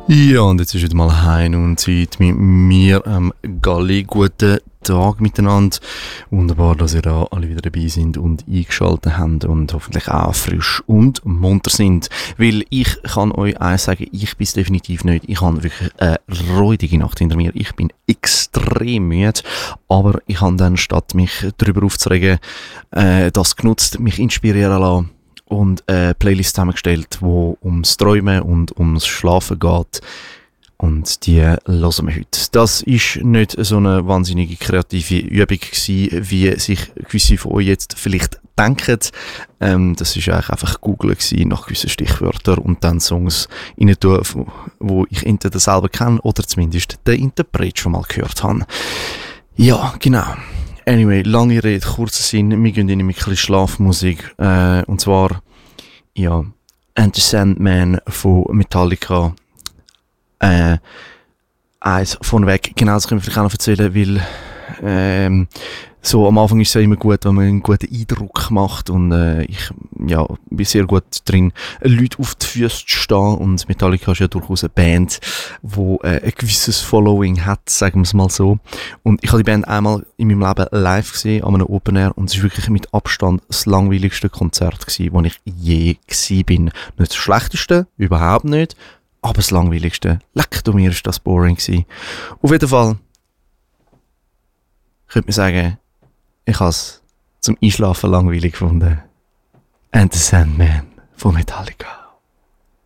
Ja, und jetzt ist wieder mal Heim und Zeit mit mir am Galli. Guten Tag miteinander. Wunderbar, dass ihr da alle wieder dabei sind und eingeschaltet habt und hoffentlich auch frisch und munter sind. Weil ich kann euch eins sagen, ich bin es definitiv nicht. Ich habe wirklich eine räudige Nacht hinter mir. Ich bin extrem müde, aber ich habe dann, statt mich darüber aufzuregen, das genutzt, mich inspirieren lassen und eine Playlist zusammengestellt, wo ums Träumen und ums Schlafen geht. Und die hören wir heute. Das ist nicht so eine wahnsinnige kreative Übung gewesen, wie sich gewisse von euch jetzt vielleicht denken. Das ist eigentlich einfach Googlen gewesen nach gewissen Stichwörtern und dann Songs rein tun, wo ich entweder selber kenne oder zumindest den Interpret schon mal gehört habe. Ja, genau. Anyway, lange Rede, kurzer Sinn, wir gehen in ein bisschen Schlafmusik, und zwar, ja, And the Sandman von Metallica, eins vorneweg, genau das können wir vielleicht auch noch erzählen, weil, so am Anfang ist es ja immer gut, wenn man einen guten Eindruck macht und ich bin sehr gut drin, Leute auf die Füße zu stehen und Metallica ist ja durchaus eine Band, die ein gewisses Following hat, sagen wir es mal so. Und ich habe die Band einmal in meinem Leben live gesehen, an einem Open Air, und es war wirklich mit Abstand das langweiligste Konzert gewesen, wo ich je gewesen bin. Nicht das schlechteste, überhaupt nicht, aber das langweiligste. Leck, du mir ist das boring gewesen. Auf jeden Fall könnte man sagen, ich habe es zum Einschlafen langweilig gefunden. And the Sandman von Metallica.